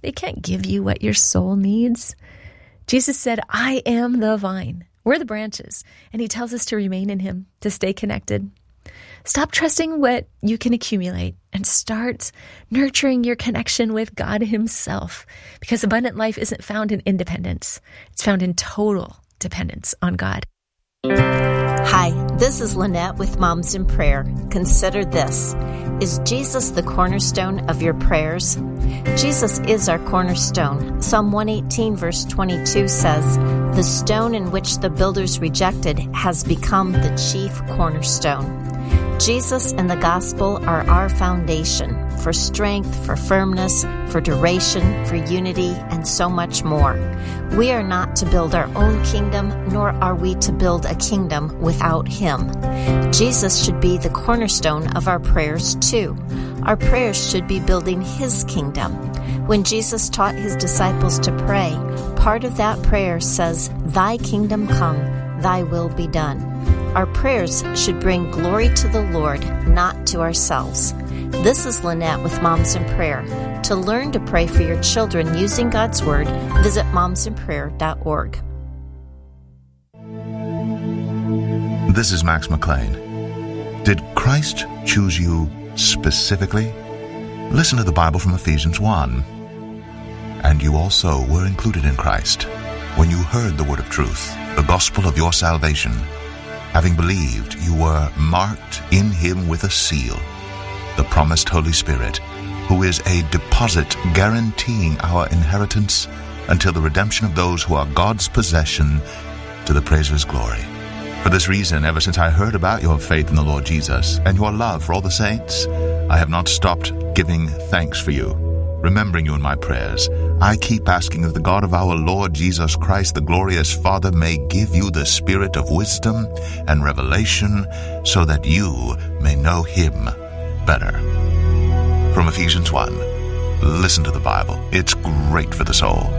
They can't give you what your soul needs. Jesus said, I am the vine. We're the branches. And he tells us to remain in him, to stay connected. Stop trusting what you can accumulate and start nurturing your connection with God himself, because abundant life isn't found in independence. It's found in total dependence on God. Hi, this is Lynette with Moms in Prayer. Consider this. Is Jesus the cornerstone of your prayers? Jesus is our cornerstone. Psalm 118 verse 22 says, "The stone in which the builders rejected has become the chief cornerstone." Jesus and the gospel are our foundation for strength, for firmness, for duration, for unity, and so much more. We are not to build our own kingdom, nor are we to build a kingdom without him. Jesus should be the cornerstone of our prayers too. Our prayers should be building his kingdom. When Jesus taught his disciples to pray, part of that prayer says, "Thy kingdom come, thy will be done." Our prayers should bring glory to the Lord, not to ourselves. This is Lynette with Moms in Prayer. To learn to pray for your children using God's Word, visit momsinprayer.org. This is Max McLean. Did Christ choose you specifically? Listen to the Bible from Ephesians 1. And you also were included in Christ when you heard the word of truth, the gospel of your salvation. Having believed, you were marked in him with a seal, the promised Holy Spirit, who is a deposit guaranteeing our inheritance until the redemption of those who are God's possession, to the praise of his glory. For this reason, ever since I heard about your faith in the Lord Jesus and your love for all the saints, I have not stopped giving thanks for you, remembering you in my prayers. I keep asking that the God of our Lord Jesus Christ, the glorious Father, may give you the spirit of wisdom and revelation so that you may know him better. From Ephesians 1, listen to the Bible. It's great for the soul.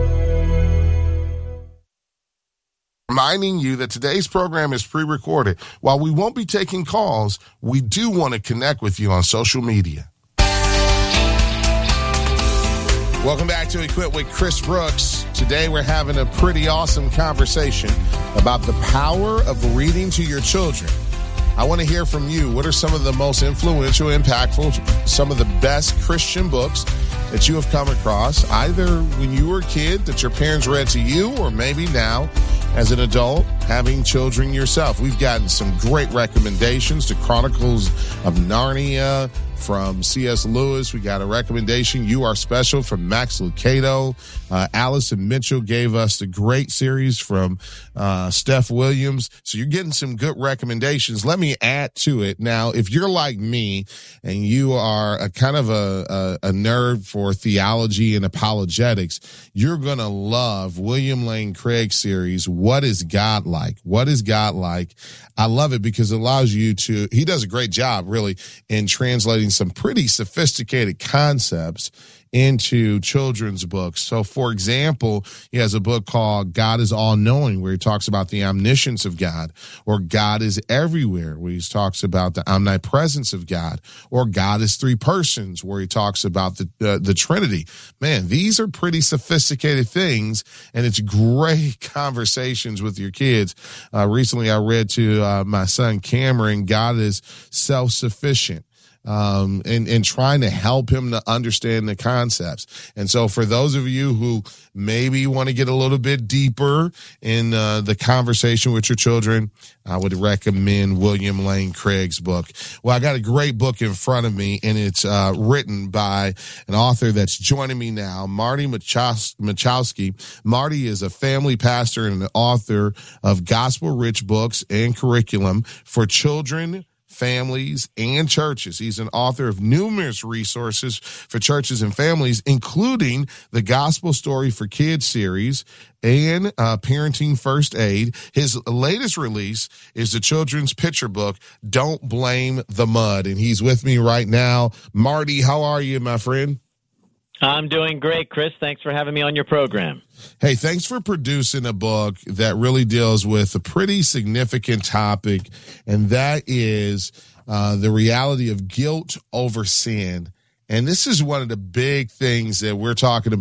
Reminding you that today's program is pre-recorded. While we won't be taking calls, we do want to connect with you on social media. Welcome back to Equip with Chris Brooks. Today we're having a pretty awesome conversation about the power of reading to your children. I want to hear from you. What are some of the most influential, impactful, some of the best Christian books that you have come across, either when you were a kid that your parents read to you, or maybe now as an adult having children yourself? We've gotten some great recommendations to Chronicles of Narnia from C.S. Lewis. We got a recommendation, You Are Special, from Max Lucado. Allison Mitchell gave us the great series from Steph Williams. So you're getting some good recommendations. Let me add to it. Now, if you're like me and you are a kind of a nerd for theology and apologetics, you're going to love William Lane Craig's series, What is God Like? What is God Like? I love it because it allows you to, he does a great job really in translating some pretty sophisticated concepts into children's books. So, for example, he has a book called God is All-Knowing, where he talks about the omniscience of God, or God is Everywhere, where he talks about the omnipresence of God, or God is Three Persons, where he talks about the Trinity. Man, these are pretty sophisticated things, and it's great conversations with your kids. Recently, I read to my son Cameron, God is self-sufficient. And trying to help him to understand the concepts. And so for those of you who maybe want to get a little bit deeper in the conversation with your children, I would recommend William Lane Craig's book. Well, I got a great book in front of me, and it's written by an author that's joining me now, Marty Machowski. Marty is a family pastor and an author of gospel-rich books and curriculum for children, families, and churches. He's an author of numerous resources for churches and families, including the Gospel Story for Kids series and Parenting First Aid. His latest release is the children's picture book, Don't Blame the Mud. And he's with me right now. Marty, how are you, my friend? I'm doing great, Chris. Thanks for having me on your program. Hey, thanks for producing a book that really deals with a pretty significant topic, and that is the reality of guilt over sin. And this is one of the big things that we're talking about